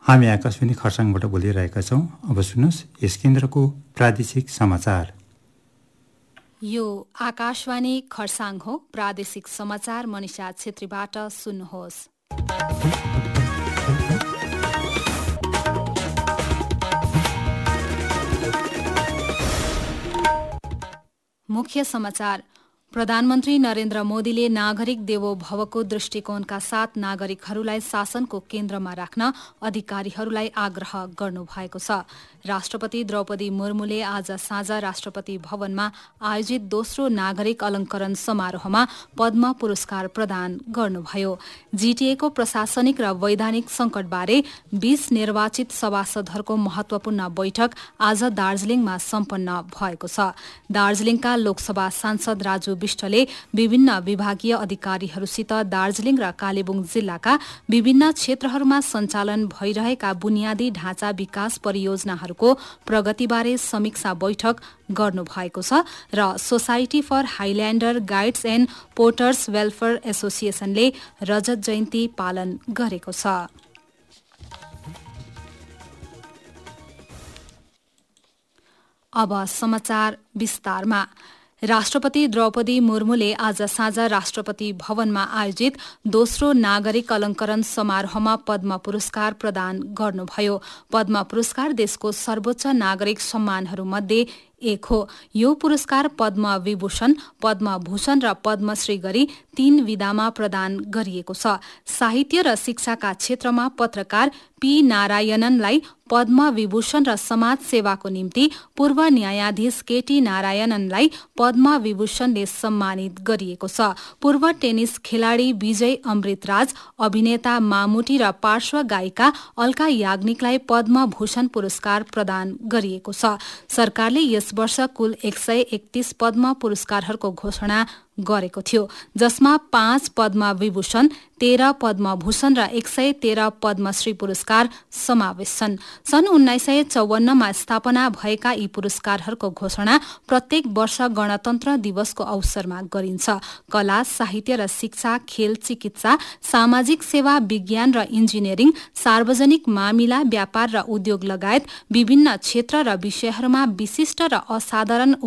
हामी आकाशवाणी खरसाङबाट बोलिरहेका छौँ। अब सुन्नुहोस् यस केन्द्रको प्रादेशिक समाचार। यो आकाशवाणी खरसाङ हो। प्रादेशिक समाचार मनिषा छेत्रीबाट सुन्नुहोस्। मुख्य समाचार। प्रधानमन्त्री नरेन्द्र मोदीले नागरिक देवो भवको दृष्टिकोणका साथ नागरिकहरूलाई शासनको केन्द्रमा राख्न अधिकारीहरूलाई आग्रह गर्नुभएको छ। राष्ट्रपति द्रौपदी मुर्मुले आज साँझ राष्ट्रपति भवनमा आयोजित दोस्रो नागरिक अलङ्करण समारोहमा पद्म पुरस्कार प्रदान गर्नुभयो। जीटीएको प्रशासनिक र वैधानिक सङ्कटबारे 20 निर्वाचित सभासदहरूको महत्वपूर्ण बैठक आज दार्जिलिङमा सम्पन्न भएको छ। दार्जिलिङका लोकसभा सांसद राजु विष्टले विभिन्न विभागीय अधिकारीहरूसित दार्जिलिङ र कालेबुङ जिल्लाका विभिन्न क्षेत्रहरूमा सञ्चालन भइरहेका बुनियादी ढाँचा विकास परियोजनाहरूको प्रगतिबारे समीक्षा बैठक गर्नुभएको छ र society for हाइल्यान्डर guides and porters welfare एसोसिएसनले रजत जयन्ती पालन गरेको छ। अब समाचार विस्तारमा। राष्ट्रपति द्रौपदी मुर्मुले आज साँझ राष्ट्रपति भवनमा आयोजित दोस्रो नागरिक अलङ्करण समारोहमा पद्म पुरस्कार प्रदान गर्नुभयो। पद्म पुरस्कार देशको सर्वोच्च नागरिक सम्मानहरूमध्ये एक हो। यो पुरस्कार पद्म विभूषण, पद्म भूषण र पद्मश्री गरी 3 विधामा प्रदान गरिएको छ। साहित्य र शिक्षाका क्षेत्रमा पत्रकार पी नारायणनलाई पद्म विभूषण र समाज सेवाको निम्ति पूर्व न्यायाधीश केटी नारायणनलाई पद्म विभूषणले सम्मानित गरिएको छ। पूर्व टेनिस खेलाडी विजय अमृतराज, अभिनेता मामुटी र पार्श्व गायिका अलका याग्निकलाई पद्म भूषण पुरस्कार प्रदान गरिएको छ। सरकारले यस वर्ष कुल 131 पद्म पुरस्कारहरूको घोषणा गरेको थियो, जसमा 5 पद्म विभूषण, 13 पद्म भूषण र 113 पद्मश्री पुरस्कार समावेश छन्। सन् 1954 मा स्थापना भएका यी पुरस्कारहरूको घोषणा प्रत्येक वर्ष गणतन्त्र दिवसको अवसरमा गरिन्छ। कला, साहित्य र शिक्षा, खेल, चिकित्सा, सामाजिक सेवा, विज्ञान र इन्जिनियरिङ, सार्वजनिक मामिला, व्यापार र उद्योग लगायत विभिन्न क्षेत्र र विषयहरूमा विशिष्ट र असाधारण